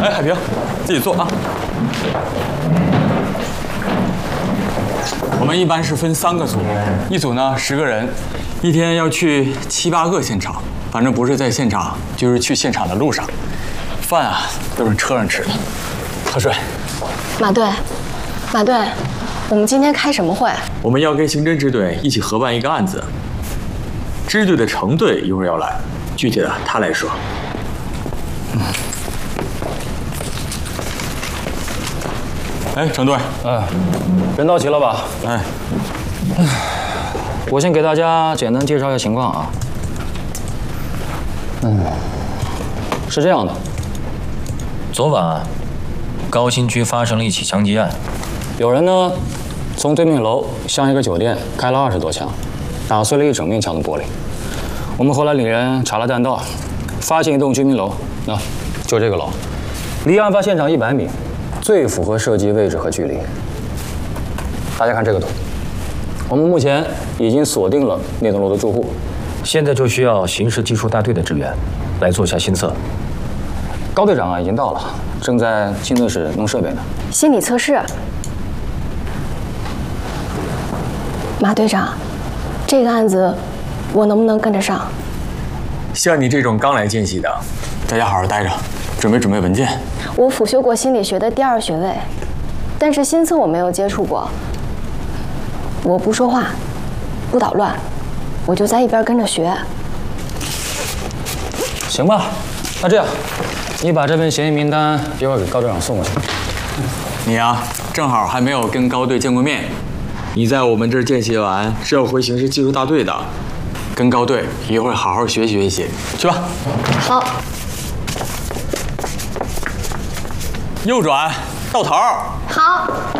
哎，海平，自己坐啊。我们一般是分3个组，一组呢10个人，一天要去7、8个现场，反正不是在现场，就是去现场的路上。饭啊都是车上吃的。喝水。 马队，马队，我们今天开什么会？ 我们要跟刑侦支队一起合办一个案子，支队的程队一会儿要来，具体的他来说。哎，程队， 人到齐了吧？ 哎， 我先给大家简单介绍一下情况啊。是这样的， 昨晚，高新区发生了一起枪击案。 有人呢从对面楼向一个酒店开了20多枪，打碎了一整面墙的玻璃。我们后来领人查了弹道，发现一栋居民楼，就这个楼，离案发现场100米，最符合射击位置和距离。大家看这个图，我们目前已经锁定了那栋楼的住户， 现在就需要刑事技术大队的支援，来做下心测。 高队长已经到了，正在亲测室弄设备呢。 心理测试。马队长，这个案子我能不能跟着上？ 像你这种刚来见习的，在家好好待着，准备文件。 我辅修过心理学的第2学位，但是心测我没有接触过。我不说话，不捣乱，我就在一边跟着学。 行吧，那这样，你把这份嫌疑名单一会儿给高队长送过去。 你啊，正好还没有跟高队见过面，你在我们这儿见习完是要回刑事技术大队的，跟高队一会儿好好学习，去吧。 好。 右转，到头。 好。